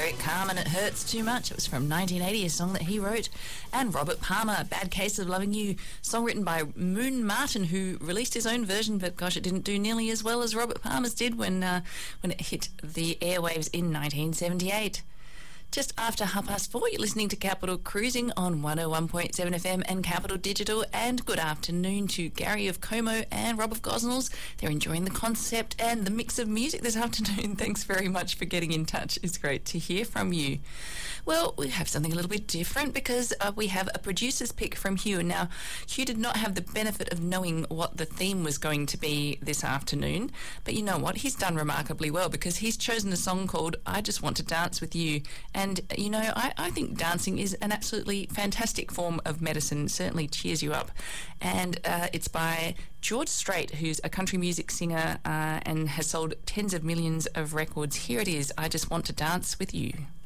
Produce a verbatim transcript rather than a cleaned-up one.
Eric Carmen, It Hurts Too Much. It was from nineteen eighty, a song that he wrote. And Robert Palmer, Bad Case of Loving You, song written by Moon Martin, who released his own version, but gosh, it didn't do nearly as well as Robert Palmer's did when, uh, when it hit the airwaves in nineteen seventy-eight. Just after half past four, you're listening to Capital Cruising on one oh one point seven F M and Capital Digital. And good afternoon to Gary of Como and Rob of Gosnells. They're enjoying the concept and the mix of music this afternoon. Thanks very much for getting in touch. It's great to hear from you. Well, we have something a little bit different because uh, we have a producer's pick from Hugh. Now, Hugh did not have the benefit of knowing what the theme was going to be this afternoon. But you know what? He's done remarkably well because he's chosen a song called I Just Want to Dance With You. And, you know, I, I think dancing is an absolutely fantastic form of medicine. It certainly cheers you up. And uh, it's by George Strait, who's a country music singer uh, and has sold tens of millions of records. Here it is, I Just Want to Dance With You.